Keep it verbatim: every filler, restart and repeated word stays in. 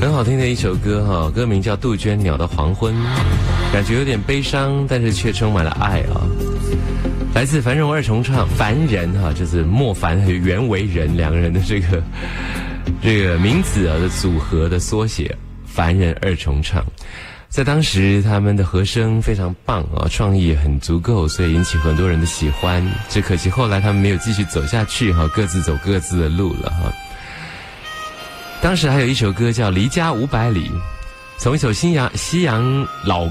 很好听的一首歌哈，歌名叫《杜鹃鸟的黄昏》，感觉有点悲伤，但是却充满了爱啊。来自繁荣二重唱，凡人哈，就是莫凡和袁惟仁两个人的这个这个名字啊的组合的缩写，凡人二重唱。在当时他们的和声非常棒啊，创意很足够，所以引起很多人的喜欢。只可惜后来他们没有继续走下去哈，各自走各自的路了哈。当时还有一首歌叫《离家五百里》，从一首西洋西洋老